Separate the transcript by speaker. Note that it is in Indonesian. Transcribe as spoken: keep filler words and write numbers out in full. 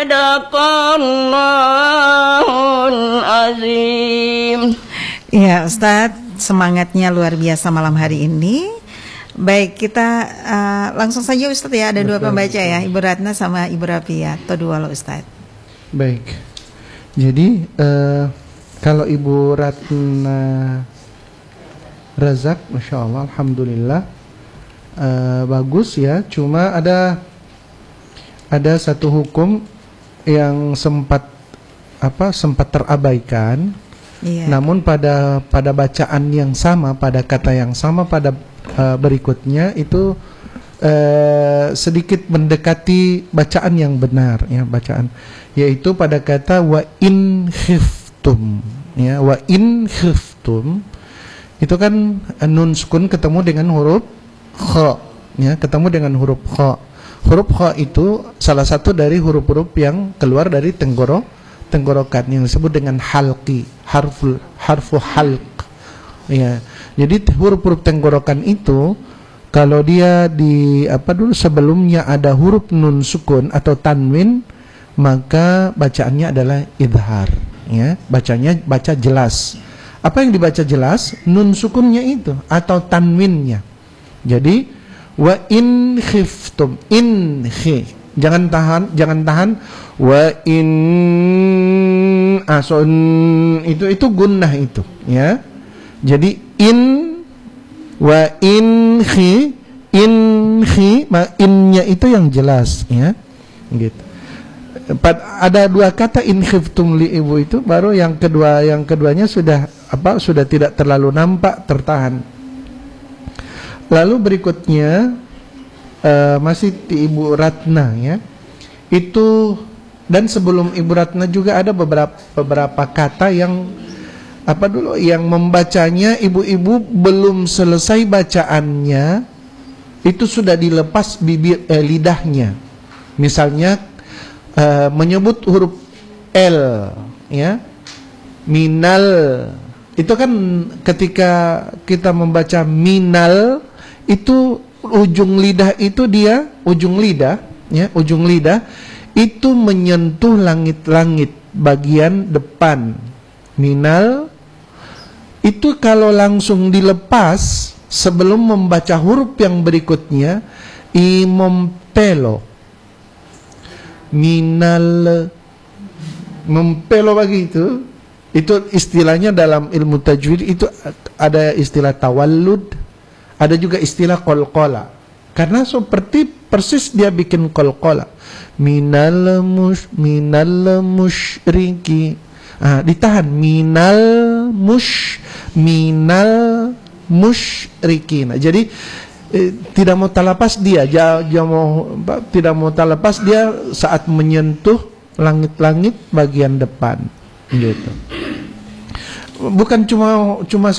Speaker 1: Sadaqallahul azim.
Speaker 2: Ya Ustadz, semangatnya luar biasa malam hari ini. Baik, kita uh, langsung saja Ustadz ya. Ada betul, dua pembaca betul. ya, Ibu Ratna sama Ibu Rafia. Atau dua loh Ustadz.
Speaker 3: Baik. Jadi uh, kalau Ibu Ratna Razak, Masya Allah, Alhamdulillah, uh, bagus ya. Cuma ada ada satu hukum yang sempat apa sempat terabaikan. Iya. Namun pada pada bacaan yang sama, pada kata yang sama, pada uh, berikutnya itu uh, sedikit mendekati bacaan yang benar, ya bacaan, yaitu pada kata wa in khiftum, ya wa in khiftum itu kan nun sukun ketemu dengan huruf kha, ya ketemu dengan huruf kha. Huruf kha itu salah satu dari huruf-huruf yang keluar dari tenggorok tenggorokan yang disebut dengan halqi, harful harfu halq. Ya. Jadi huruf-huruf tenggorokan itu kalau dia di apa dulu sebelumnya ada huruf nun sukun atau tanwin, maka bacaannya adalah idhar, ya. Bacanya baca jelas. Apa yang dibaca jelas? Nun sukunnya itu atau tanwinnya. Jadi wa in khiftum, in khi. Jangan tahan, jangan tahan wa in ason itu itu gunnah itu, ya. Jadi in wa in khi, in khi, ma innya itu yang jelas, ya. Gitu. Ada dua kata in khiftum li ibu itu, baru yang kedua yang keduanya sudah apa sudah tidak terlalu nampak tertahan. Lalu berikutnya Uh, masih di Ibu Ratna, ya. Itu dan sebelum Ibu Ratna juga ada beberapa beberapa kata yang apa dulu yang membacanya ibu-ibu belum selesai bacaannya itu sudah dilepas bibir eh, lidahnya. Misalnya uh, menyebut huruf L, ya. Minal. Itu kan ketika kita membaca minal itu ujung lidah itu dia, ujung lidah, ya, ujung lidah itu menyentuh langit-langit bagian depan. Minal itu kalau langsung dilepas sebelum membaca huruf yang berikutnya, imempelo. Minal mempelo begitu. Itu istilahnya dalam ilmu tajwid itu ada istilah tawallud. Ada juga istilah qalqala. Karena seperti persis dia bikin qalqala. Minal mush minal musyriki. Ah, ditahan minal mush minal musyrikin. Nah, jadi eh, tidak mau talapas dia, dia, dia mau tidak mau talapas dia saat menyentuh langit-langit bagian depan. Gitu. Bukan cuma cuma